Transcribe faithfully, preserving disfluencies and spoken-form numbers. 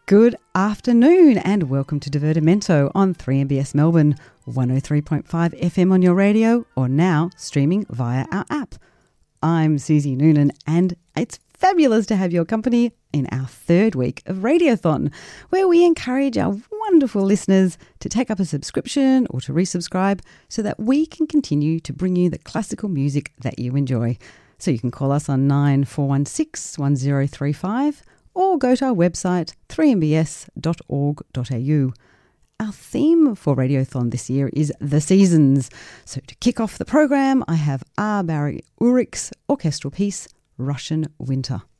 Good afternoon and welcome to Divertimento on three M B S Melbourne, one oh three point five F M on your radio or now streaming via our app. I'm Susie Noonan and it's fabulous to have your company in our third week of Radiothon, where we encourage our wonderful listeners to take up a subscription or to resubscribe so that we can continue to bring you the classical music that you enjoy. So you can call us on nine four one six, one oh three five or go to our website three m b s dot org dot a u. Our theme for Radiothon this year is The Seasons. So to kick off the program, I have R. Barry Urich's orchestral piece, Russian Winter.